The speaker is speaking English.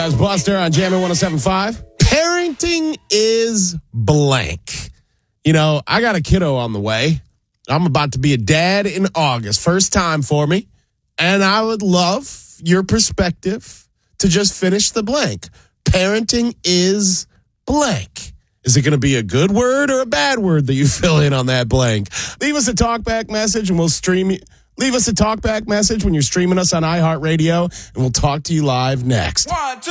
That's Buster on Jammin' 107.5. Parenting is blank. You know, I got a kiddo on the way. I'm about to be a dad in August. First time for me. And I would love your perspective to just finish the blank. Parenting is blank. Is it going to be a good word or a bad word that you fill in on that blank? Leave us a talkback message and we'll stream you. Leave us a talkback message when you're streaming us on iHeartRadio, and we'll talk to you live next. 1, 2.